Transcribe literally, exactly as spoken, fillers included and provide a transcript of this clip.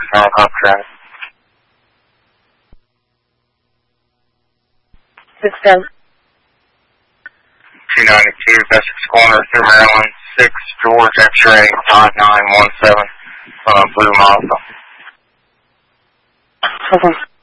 nine o'clock traffic. six ten. two ninety-two, Essex Corner through Maryland, six George X-ray, five nine one seven, uh, Blue Mazda. Okay.